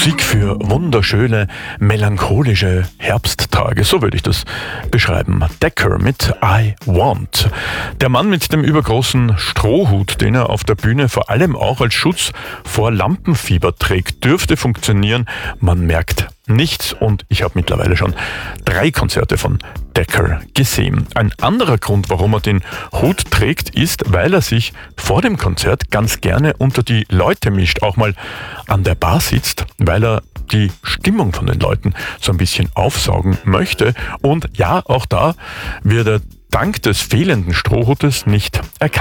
Musik für wunderschöne, melancholische Herbsttage, so würde ich das beschreiben. Decker mit I Want. Der Mann mit dem übergroßen Strohhut, den er auf der Bühne vor allem auch als Schutz vor Lampenfieber trägt, dürfte funktionieren. Man merkt nichts und ich habe mittlerweile schon 3 Konzerte von Decker gesehen. Ein anderer Grund, warum er den Hut trägt, ist, weil er sich vor dem Konzert ganz gerne unter die Leute mischt, auch mal an der Bar sitzt, weil er die Stimmung von den Leuten so ein bisschen aufsaugen möchte. Und ja, auch da wird er dank des fehlenden Strohhutes nicht erkannt.